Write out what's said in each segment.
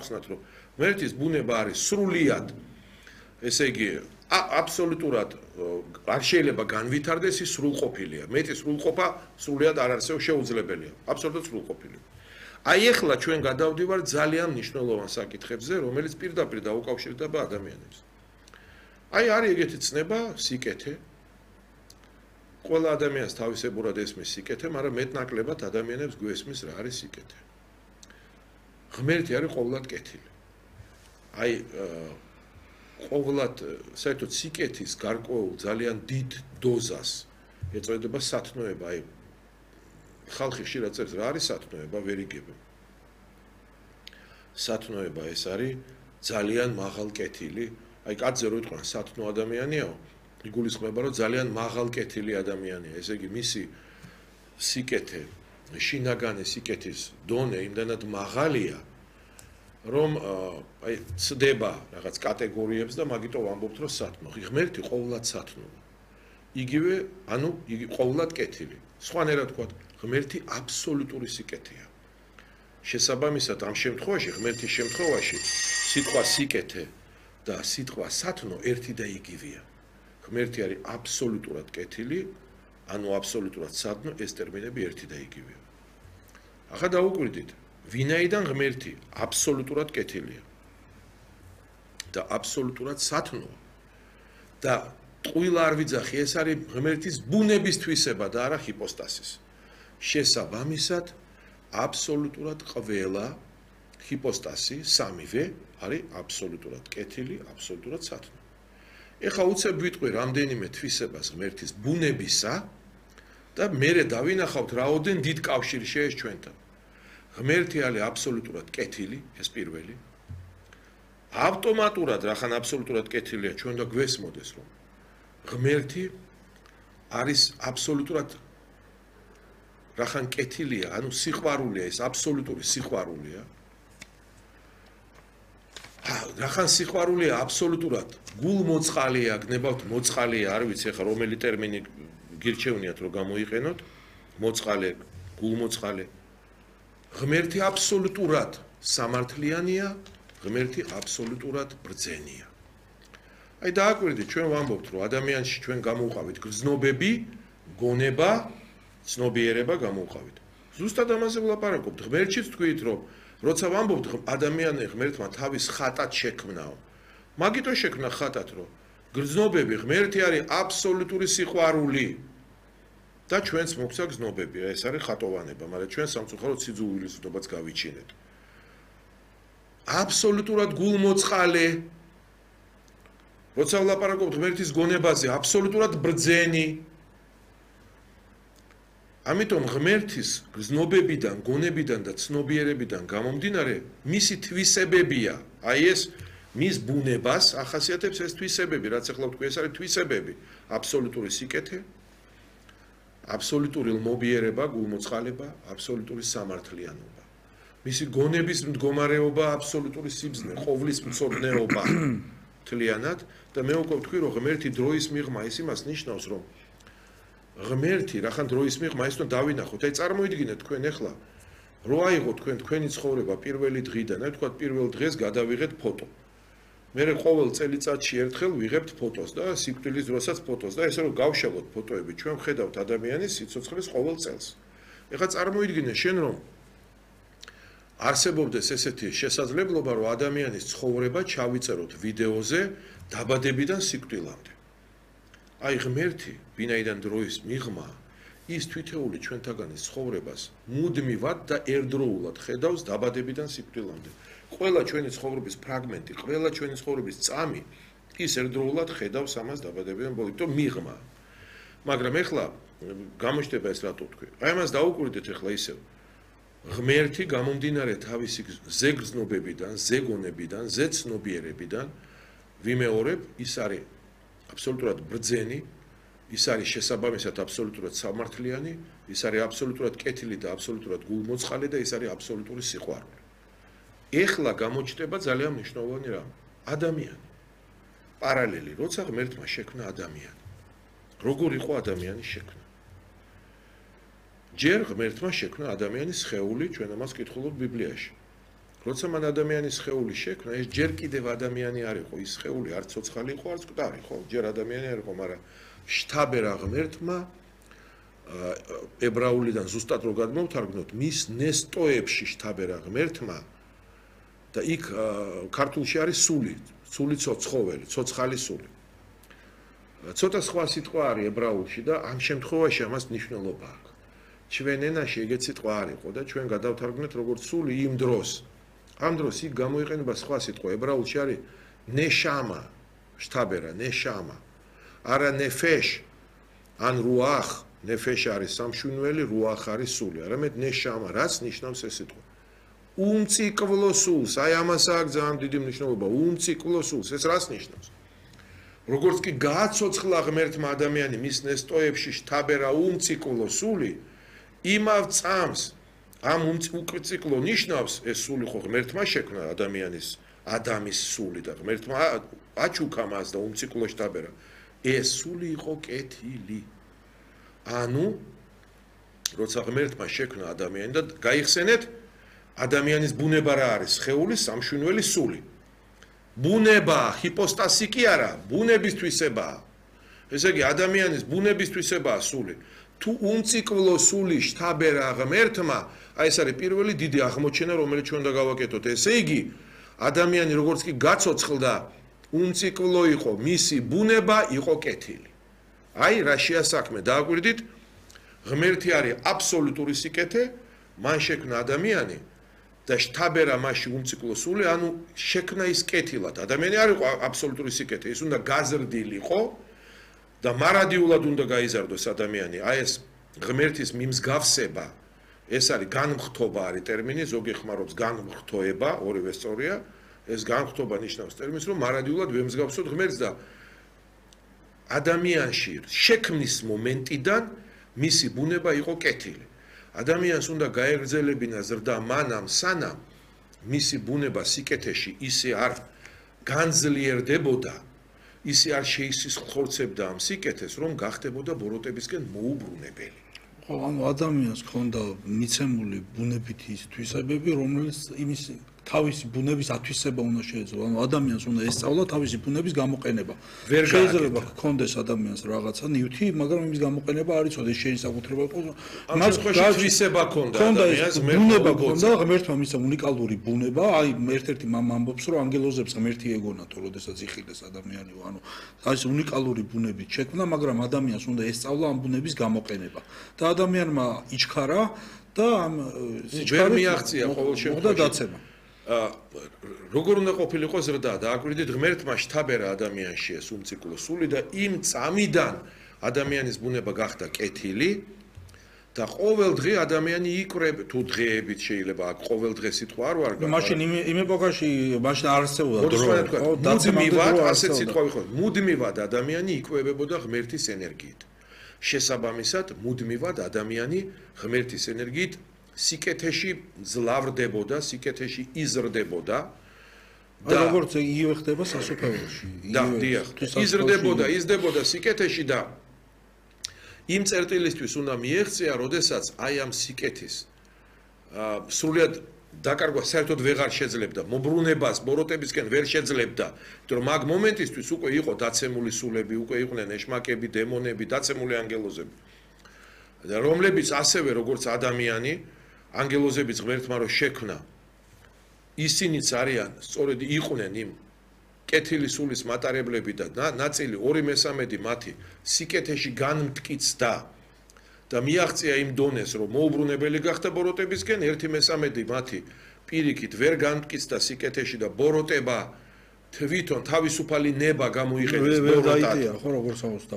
გავხსნათ, რომ ღმერთის ბუნება არის სრულიად, ესე იგი, აბსოლუტურად არ შეიძლება განვითარდეს, ის სრულყოფილია. მეტი სრულყოფა სრულიად არ არსებობს, შეუძლებელია. აბსოლუტურად სრულყოფილია. აი ეხლა ჩვენ გადავდივართ ძალიან მნიშვნელოვან საკითხებზე, რომელიც პირდაპირ დაუკავშირდება ადამიანებს. აი არის ეგეთი ცნება, სიკეთე. ყველა ადამიანს თავისებურად ესმის სიკეთე, მაგრამ მეტნაკლებად ადამიანებს გვესმის რა არის სიკეთე. ღმერთი არის ყოვლად კეთილი. აი ყოვლად საერთოდ სიკეთის გარკვეულ ძალიან დიდ დოზას ეწოდება სათნოება, აი ხალხი ხშირად წერს რა არის სათნოება, ვერ იგებენ. სათნოება ეს არის ძალიან მაღალ კეთილი, აი კაცზე რო იტყვიან სათნო ადამიანიაო, იგულისხმება რომ ძალიან მაღალ კეთილი ადამიანია, ესე იგი მისი სიკეთე, შინაგანი სიკეთის დონე იმდანად მაღალია, რომ აი ცდება რაღაც კატეგორიებს და მაგიტომ ვამბობთ რომ სათნო. ღმერთი ყოვლად სათნოა. იგივე, ანუ იგი ყოვლად კეთილი. სხვანაირად ვთქვათ, ღმერთი აბსოლუტური სიკეთეა. შესაბამისად, ამ შემთხვევაში, ღმერთის შემთხვევაში, სიტყვა სიკეთე და სიტყვა სათნო ერთი და იგივეა. ღმერთი არის აბსოლუტურად კეთილი, ანუ აბსოლუტურად სათნო, ეს ტერმინები ერთი და იგივეა. ახლა დაუკვირდით, ვინაიდან ღმერთი აბსოლუტურად კეთილია და აბსოლუტურად სათნოა და ტყუილ არ ვიძახი, ეს არის ღმერთის ბუნების თვისება და არა ჰიპოსტასის. შესაბამისად, აბსოლუტურად ყველა ჰიპოსტასი, სამივე არის აბსოლუტურად კეთილი, აბსოლუტურად სათნო. ეხლა უცებ ვიტყვი რამდენიმე თვისებას ღმერთის ბუნებისა და მერე დავინახავთ რაოდენ დიდ კავშირი შეეს ჩვენთან. ღმერთი არის აბსოლუტურად კეთილი, ეს პირველი. ავტომატურად რახან აბსოლუტურად კეთილია, ჩვენ და გვესმოდეს რომ ღმერთი არის აბსოლუტურად რახან კეთილია, ანუ სიყვარულია, ეს აბსოლუტური სიყვარულია. რახან სიყვარულია აბსოლუტურად გულმოწყალია, გნებავთ მოწყალია, არ ვიცი ახლა რომელი ტერმინი გირჩევნიათ რომ გამოიყენოთ, მოწყალე, გულმოწყალე. ღმერთი აბსოლუტურად სამართლიანია, ღმერთი აბსოლუტურად ბრძენია. აი დააკვირდით, ჩვენ ვამბობთ, რომ ადამიანში ჩვენ გამოვყავით გრძნობები, გონება, ცნობიერება გამოვყავით. ზუსტად ამაზე ვლაპარაკობთ. ღმერთშიც თქვით, რომ როცა ვამბობთ, ადამიანი ღმერთმა თავის ხატად შექმნაო. მაგიტო შექმნა ხატად, რომ გრძნობები ღმერთი არის აბსოლუტური სიყვარული. და ჩვენც მოგცა გრძნობები, ეს არის ხატოვანება, მაგრამ ჩვენ სამწუხაროდ სიძულვილისნობაც გავიჩინეთ. აბსოლუტურად გულმოწყალე. როცა ვლაპარაკობთ ღმერთის გონებაზე, აბსოლუტურად ბრძენი. ამიტომ ღმერთის გრძნობებიდან, გონებიდან და ცნობიერებიდან გამომდინარე, მისი თვისებებია. აი ეს მის ბუნებას ახასიათებს ეს თვისებები, რაც ახლა ვთქვი, ეს არის თვისებები. აბსოლუტური სიკეთე, აბსოლუტური ლმობიერება, გულმოწყალება, აბსოლუტური სამართლიანობა. მისი გონების მდგომარეობა, აბსოლუტური სიბრძნე, ყოვლის მცოდნეობა თლიანად და მე უკვე ვთქვი, რომ ღმერთი დროის მიღმა ის იმას ნიშნავს, რომ ღმერთი რახან დროის მიღმა ის უნდა დავინახოთ. აი წარმოიდგინეთ თქვენ ახლა რო აიღოთ თქვენი ცხოვრება პირველი დღიდან, აი თქვა პირველ დღეს გადავიღეთ ფოტო. მე ყოველ წელიწადში ერთხელ ვიღებთ ფოტოს და სიკვდილის დროსაც ფოტოს და ესე რომ გავშალოთ ფოტოები, ჩვენ ვხედავთ ადამიანის სიცოცხლეს ყოველ წელს. ეხლა წარმოიდგინე შენ რომ არსებობდეს ესეთი შესაძლებლობა, რომ ადამიანის ცხოვრება ჩავიწეროთ ვიდეოზე დაბადებიდან სიკვდილამდე. აი ღმერთი, ვინაიდან დროის მიღმა, ის თვითეული ჩვენთაგანის ცხოვრებას მუდმივად და ერთდროულად ხედავს დაბადებიდან სიკვდილამდე. ყველა ჩვენი ცხოვრების ფრაგმენტი, ყველა ჩვენი ცხოვრების წამი ის ერთდროულად ხედავს ამას დაბადებიდან ბოლომდე, მიღმა. მაგრამ ეხლა გამოჩნდება ეს რატო თქვი? აი ამას დაუკვირდეთ ეხლა ისევ. ღმერთი გამომდინარე თავისი ზეგრძნობებიდან, ზეგონებიდან, ზეცნობიერებიდან ვიმეორებ, ის არის აბსოლუტურად ბრძენი, ის არის შესაბამისად აბსოლუტურად სამართლიანი, ის არის აბსოლუტურად კეთილი და აბსოლუტურად გულმოწყალე და ის არის აბსოლუტური სიყვარული. ეხლა გამოჩნდება ძალიან მნიშვნელოვანი რამ. ადამიანი. პარალელი, როცა ღმერთმა შექმნა ადამიანი. როგორ იყო ადამიანის შექმნა? ჯერ ღმერთმა შექმნა ადამიანის სხეული, ჩვენ ამას კითხულობთ ბიბლიაში. როცა მან ადამიანის სხეული შექმნა, ეს ჯერ კიდევ ადამიანი არ იყო, ის სხეული არც ცოცხალი იყო, არც მკვდარი, ხო? ჯერ ადამიანი არ იყო, მაგრამ შთაბერა ღმერთმა ებრაულიდან ზუსტად რო გადმოვთარგმნოთ, მის ნესტოებში შთაბერა ღმერთმა და იქ ქართულში არის სული, სული ცოცხალი, ცოცხალი სული. ცოტა სხვა სიტყვა არის ებრაულში და ამ შემთხვევაში ამას მნიშვნელობა აქვს. ჩვენ ენაში ეგეთ სიტყვა არ იყო და ჩვენ გადავთარგმნეთ როგორც სული იმ დროს. ამ დროს იქ გამოიყენება სხვა სიტყვა, ებრაულში არის ნეშამა, შთაბერა, ნეშამა. არა ნეფეშ, ან რუახ, ნეფეშ არის სამშვენელი, რუახ არის სული, არამედ ნეშამა, რაც ნიშნავს ეს სიტყვა. უმციკლო სულს, აი ამას აქვს ძალიან დიდი მნიშვნელობა, უმციკლო სულს, ეს რას ნიშნავს? როგორც კი გააცოცხლა ღმერთმა ადამიანი მის ნესტოებში შთაბერა უმციკლო სული, იმავ წამს ამ უმციკლო ნიშნავს ეს სული ხო ღმერთმა შექმნა ადამიანის სული და ღმერთმა აჩუქა მას და უმციკლო შთაბერა. ეს სული იყო კეთილი. ანუ როცა ღმერთმა შექმნა ადამიანი და გაიხსენეთ ადამიანის ბუნება რა არის? სხეული, სამშვენელი სული. ბუნება, ჰიპოსტასი კი არა, ბუნებისთვისებაა. ესე იგი ადამიანის ბუნებისთვისებაა სული. თუ უმციკლო სული შთაბერა ღმერთმა, აი ეს არის პირველი დიდი აღმოჩენა, რომელიც ჩვენ უნდა გავაკეთოთ. ესე იგი, ადამიანი როგორც კი გაცოცხლდა, უმციკლო იყო, მისი ბუნება იყო კეთილი. აი რა შეასაქმე, დააკვირდით, ღმერთი არის აბსოლუტური სიკეთე, მან შექმნა ადამიანი და შთაბერა მასში უმციკლო სული, ანუ შექმნა ის კეთილად. ადამიანი არ იყო აბსოლუტური სიკეთე, ის უნდა გაზრდილიყო და მარადიულად უნდა გაიზარდოს ადამიანი. აი ეს ღმერთის მიმსგავსება, ეს არის განმხთობა არის ტერმინი, ზოგი ხმარობს განმხთოება, ორივე სწორია. ეს განმხთობა ნიშნავს ტერმინს, რომ მარადიულად ვემსგავსოთ ღმერთს და ადამიანში შექმნის მომენტიდან მისი ბუნება იყო კეთილი. ადამიანს უნდა გაეგრძელებინა ზრდა მანამ სანამ მისი ბუნება სიკეთეში ისე არ განძლიერდებოდა, ისე არ შეისხლხორცებდა ამ სიკეთეს, რომ გახდებოდა ბოროტებისკენ მოუბრუნებელი. ხო, ანუ ადამიანს ქონდა მიცემული ბუნებითი ის თვისებები, რომელიც იმის თავისი ბუნების ათვისება უნდა შეეძლო. ანუ ადამიანს უნდა ესწავლა თავისი ბუნების გამოყენება. შეიძლება ქონდეს ადამიანს რაღაცა ნივთი, მაგრამ იმის გამოყენება არ იცოდა, შენი საკუთრება იყო. მას თვისება ქონდა ადამიანს, ბუნება ქონდა, ღმერთმა მისცა უნიკალური ბუნება, აი ერთ-ერთი მამა ამბობს, რომ ანგელოზებს ღმერთი ეგონათო, როდესაც იხილეს ადამიანიო, ანუ ეს უნიკალური ბუნებით შექმნა, მაგრამ ადამიანს უნდა ესწავლა ამ ბუნების გამოყენება. და ადამიანმა იჩქარა და ამ ვერ მიაღწია ყოველ შემთხვევაში დაცემა. როგორ უნდა ყოფილიყო ზრდა და აკვირდით ღმერთმა შთაბერა ადამიანში ეს უმციკლო სული და იმ წამიდან ადამიანის ბუნება გახდა კეთილი და ყოველ დღე ადამიანი იკვრება თუ დღეებით შეიძლება აქ ყოველ დღე სიტყვა არ ვარ მაშინ იმ ეპოქაში მაშინ არ არსებობდა დრო მუდმივად ასეთ სიტყვები ხო მუდმივად ადამიანი იკვებებოდა ღმერთის ენერგიით შესაბამისად მუდმივად ადამიანი ღმერთის ენერგიით სიკეთეში ძლავრდებოდა, სიკეთეში იზრდებოდა და როგორც იგივე ხდება სასופველში. და დიახ, იზრდებოდა, იზრდებოდა სიკეთეში და იმ წერტილისთვის უნდა მიეღწია, როდესაც აი ამ სიკეთის სრულად დაკარგვა საერთოდ ვეღარ შეძლებდა, მობრუნებას ბოროტებისკენ ვერ შეძლებდა, იმიტომ რომ მაგ მომენტისთვის უკვე იყო დაცემული სულები, უკვე იყვნენ ეშმაკები, დემონები, დაცემული ანგელოზები. და რომლებიც ასევე როგორც ადამიანი ანგელოზებიც ღმერთმა რო შექმნა ისინიც არიან სწორედ იყვნენ იმ კეთილი სულის მატარებლები და ნაწილი 2/3 მათი სიკეთეში განმტკიცდა და მიაღწია იმ დონეს რომ მოუბრუნებელი გახდა ბოროტებისკენ 1/3 მათი პირიქით ვერ განმტკიცდა სიკეთეში და ბოროტება თვითონ თავისუფალი ნება გამოიყენეს ბოროტად ხო როგორც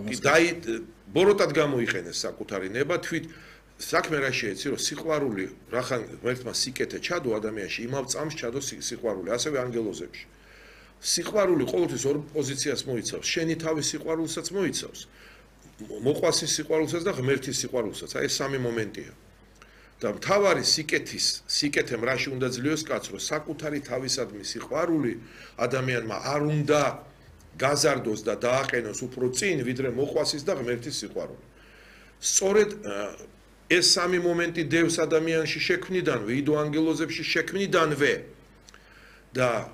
ბოროტად გამოიყენეს საკუთარი ნება თვით საქმე რა შეეცი რომ სიყვარული რახან ღმერთმა სიკეთე ჩადო ადამიანში იმავ წამს ჩადო სიყვარული ასევე ანგელოზებში სიყვარული ყოველთვის ორ პოზიციას მოიცავს შენი თავის სიყვარულსაც მოიცავს მოყვასის სიყვარულსაც და ღმერთის სიყვარულსაც აი ეს სამი მომენტია და მთავარი სიკეთემ რაში უნდა ძლიოს კაცს რომ საკუთარი თავისადმი სიყვარული ადამიანმა არ უნდა გაზარდოს და დააყენოს უფრო წინ ვიდრე მოყვასის და ღმერთის სიყვარული სწორედ ეს სამი მომენტი დევს ადამიანში შექმნიდანვე, იდო ანგელოზებში შექმნიდანვე, და